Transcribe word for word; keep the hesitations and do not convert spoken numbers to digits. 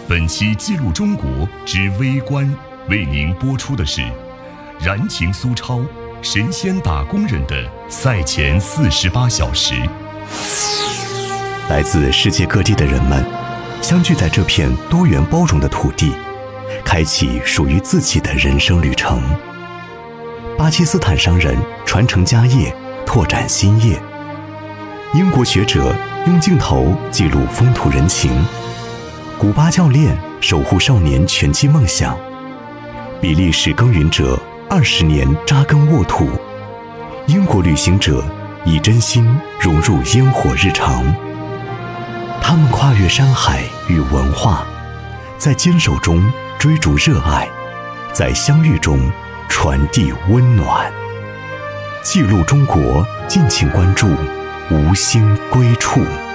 本期记录中国之微观为您播出的是燃情苏超神仙打工人的赛前四十八小时。 来自世界各地的人们相聚在这片多元包容的土地，开启属于自己的人生旅程。巴基斯坦商人传承家业，拓展新业。英国学者用镜头记录风土人情。古巴教练守护少年拳击梦想。比利时耕耘者二十年扎根沃土。英国旅行者以真心融入烟火日常。他们跨越山海与文化，在坚守中追逐热爱，在相遇中传递温暖。记录中国，敬请关注无心归处。